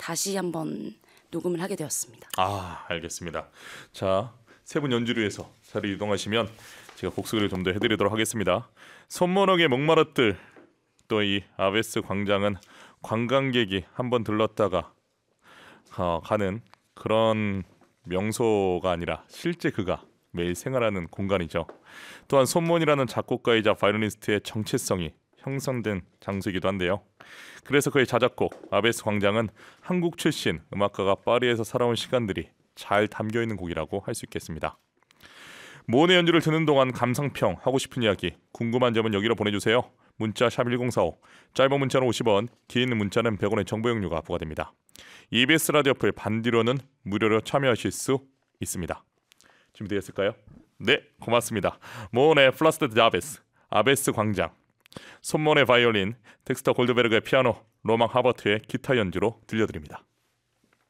다시 한번 녹음을 하게 되었습니다. 알겠습니다. 자, 세 분 연주를 위해서 자리 이동하시면 제가 곡 소개를 좀 더 해드리도록 하겠습니다. 손모너게 목마르들, 또 이 아베스 광장은 관광객이 한번 들렀다가 가는 그런 명소가 아니라 실제 그가 매일 생활하는 공간이죠. 또한 손몬이라는 작곡가이자 바이올리니스트의 정체성이 형성된 장소이기도 한데요. 그래서 그의 자작곡 아베스 광장은 한국 출신 음악가가 파리에서 살아온 시간들이 잘 담겨있는 곡이라고 할 수 있겠습니다. 모네 연주를 듣는 동안 감상평, 하고 싶은 이야기, 궁금한 점은 여기로 보내주세요. 문자 샵 1045, 짧은 문자는 50원, 긴 문자는 100원의 정보 용료가 부과됩니다. EBS 라디오 어플 반디로는 무료로 참여하실 수 있습니다. 준비되었을까요? 네, 고맙습니다. 모네 플라스트 아베스, 아베스 광장, 손몬의 바이올린, 텍스터 골드베르그의 피아노, 로망 하버트의 기타 연주로 들려드립니다.